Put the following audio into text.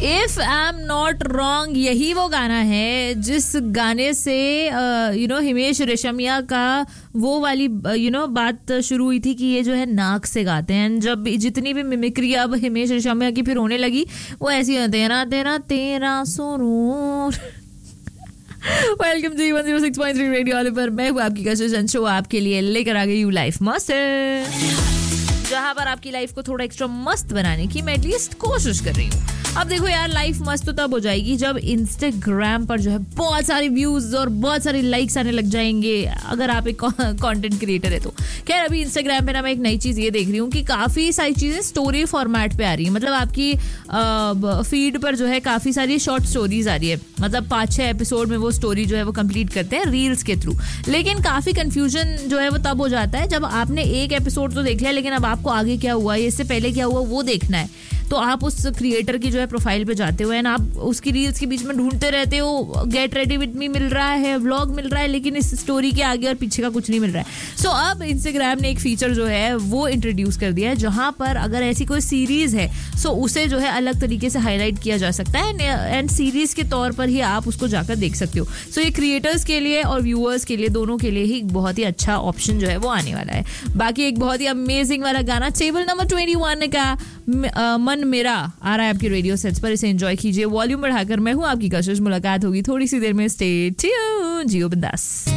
If I am not wrong यही वो गाना है जिस गाने से हिमेश रेशमिया का वो वाली बात शुरू हुई थी कि ये जो है नाक से गाते हैं. जब जितनी भी मिमिक्री अब हिमेश रेशमिया की फिर होने लगी वो ऐसी है, तेरा तेरा तेरा सुरूर. वेलकम टू 106.3 रेडियो पर मैं हूँ आपकी कशिश शो आपके लिए लेकर आ गई हूँ लाइफ मस्त, जहां पर आपकी लाइफ को थोड़ा एक्स्ट्रा मस्त बनाने की मैं एटलीस्ट कोशिश कर रही हूँ. अब देखो यार, लाइफ मस्त तो तब हो जाएगी जब इंस्टाग्राम पर जो है बहुत सारे व्यूज और बहुत सारे लाइक्स आने लग जाएंगे अगर आप एक कंटेंट क्रिएटर है तो. खैर अभी इंस्टाग्राम पे ना मैं एक नई चीज ये देख रही हूँ कि काफी सारी चीजें स्टोरी फॉर्मेट पे आ रही है. मतलब आपकी फीड पर जो है काफी सारी शॉर्ट स्टोरीज आ रही है. मतलब 5-6 एपिसोड में वो स्टोरी जो है वो कंप्लीट करते हैं रील्स के थ्रू. लेकिन काफी कंफ्यूजन जो है वो तब हो जाता है जब आपने एक एपिसोड तो देख लिया लेकिन अब आपको आगे क्या हुआ, इससे पहले क्या हुआ वो देखना है. तो आप उस क्रिएटर की जो है प्रोफाइल पे जाते हो एंड आप उसकी रील्स के बीच में ढूंढते रहते हो. गेट रेडी विद मी मिल रहा है, व्लॉग मिल रहा है, लेकिन इस स्टोरी के आगे और पीछे का कुछ नहीं मिल रहा है. सो अब इंस्टाग्राम ने एक फीचर जो है वो इंट्रोड्यूस कर दिया है जहां पर अगर ऐसी कोई सीरीज है सो उसे जो है अलग तरीके से हाईलाइट किया जा सकता है एंड सीरीज के तौर पर ही आप उसको जाकर देख सकते हो. सो ये क्रिएटर्स के लिए और व्यूअर्स के लिए दोनों के लिए ही बहुत ही अच्छा ऑप्शन जो है वो आने वाला है. बाकी एक बहुत ही अमेजिंग वाला गाना टेबल नंबर 21 का मन मेरा आ रहा है आपकी रेडियो सेट्स पर. इसे एंजॉय कीजिए वॉल्यूम बढ़ाकर. मैं हूँ आपकी कशिश. मुलाकात होगी थोड़ी सी देर में. स्टे ट्यून्ड, जियो बिंदास.